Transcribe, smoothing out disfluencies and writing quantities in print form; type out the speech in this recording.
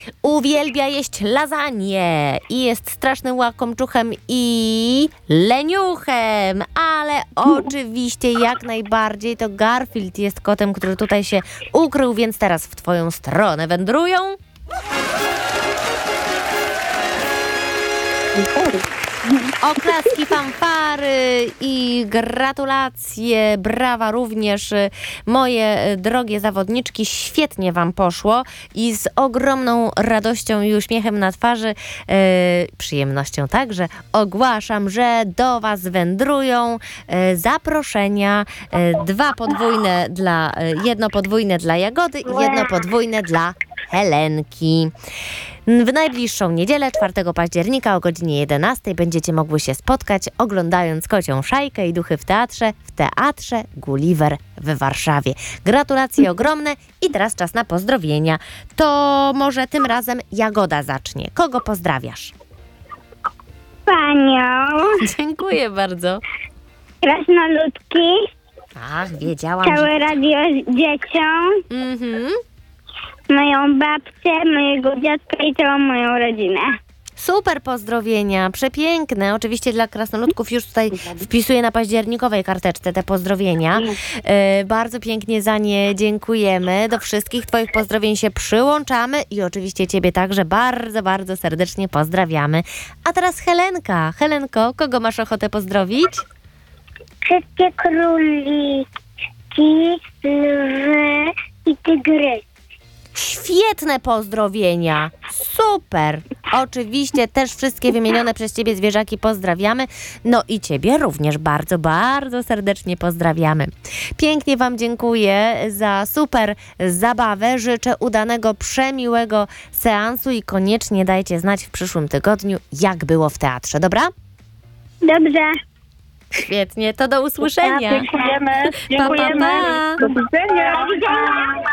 Uwielbia jeść lasagne i jest strasznym łakomczuchem i leniuchem, ale oczywiście jak najbardziej to Garfield jest kotem, który tutaj się ukrył, więc teraz w twoją stronę wędrują. Oklaski, fanfary i gratulacje, brawa również, moje drogie zawodniczki, świetnie wam poszło i z ogromną radością i uśmiechem na twarzy, przyjemnością także, ogłaszam, że do was wędrują zaproszenia, jedno podwójne dla Jagody i jedno podwójne dla Helenki. W najbliższą niedzielę, 4 października o godzinie 11 będziecie mogły się spotkać, oglądając Kocią Szajkę i Duchy w Teatrze Gulliver w Warszawie. Gratulacje ogromne i teraz czas na pozdrowienia. To może tym razem Jagoda zacznie. Kogo pozdrawiasz? Panią, Dziękuję bardzo. krasnoludki, Ach, wiedziałam. całe radio dzieciom, moją babcię, mojego dziadka i całą moją rodzinę. Super pozdrowienia, przepiękne. Oczywiście dla krasnoludków już tutaj wpisuję na październikowej karteczce te pozdrowienia. Bardzo pięknie za nie dziękujemy. Do wszystkich twoich pozdrowień się przyłączamy i oczywiście ciebie także bardzo, bardzo serdecznie pozdrawiamy. A teraz Helenka. Helenko, kogo masz ochotę pozdrowić? Wszystkie króliki, lwy i tygrysy. Świetne pozdrowienia. Super. Oczywiście też wszystkie wymienione przez ciebie zwierzaki pozdrawiamy. No i ciebie również bardzo, bardzo serdecznie pozdrawiamy. Pięknie wam dziękuję za super zabawę. Życzę udanego, przemiłego seansu i koniecznie dajcie znać w przyszłym tygodniu, jak było w teatrze. Dobra? Dobrze. Świetnie. To do usłyszenia. Dziękujemy. Pa, pa, pa. Do widzenia. Do widzenia.